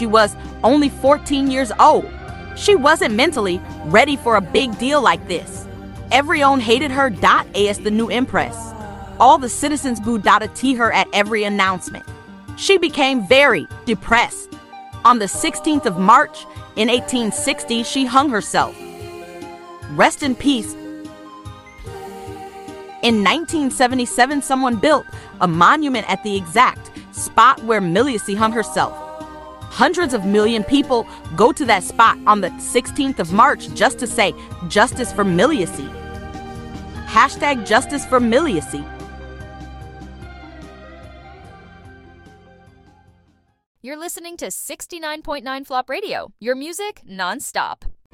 she was only 14 years old. She wasn't mentally ready for a big deal like this. Everyone hated her. As the new empress. All the citizens booed to her at every announcement. She became very depressed. On the 16th of March in 1860, she hung herself. Rest in peace. In 1977, someone built a monument at the exact spot where Miliacy hung herself. Hundreds of million people go to that spot on the 16th of March just to say justice for Miliacy. Hashtag justice for Miliacy. You're listening to 69.9 Flop Radio, your music nonstop.